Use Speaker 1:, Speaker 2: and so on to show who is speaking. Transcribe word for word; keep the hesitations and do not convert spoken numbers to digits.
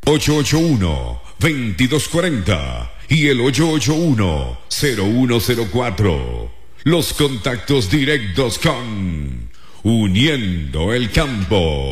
Speaker 1: ocho ocho uno, veintidós cuarenta y el ocho ocho uno, cero uno cero cuatro. Los contactos directos con Uniendo el Campo.